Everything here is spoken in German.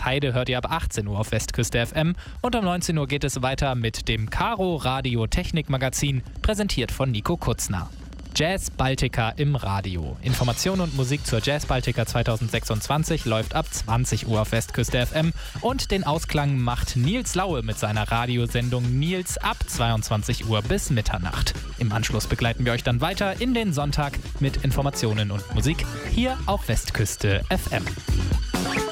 Heide hört ihr ab 18 Uhr auf Westküste FM und um 19 Uhr geht es weiter mit dem Caro Radio Technik Magazin, präsentiert von Nico Kutzner. Jazz Baltica im Radio. Information und Musik zur Jazz Baltica 2026 läuft ab 20 Uhr auf Westküste FM und den Ausklang macht Nils Laue mit seiner Radiosendung Nils ab 22 Uhr bis Mitternacht. Im Anschluss begleiten wir euch dann weiter in den Sonntag mit Informationen und Musik hier auf Westküste FM.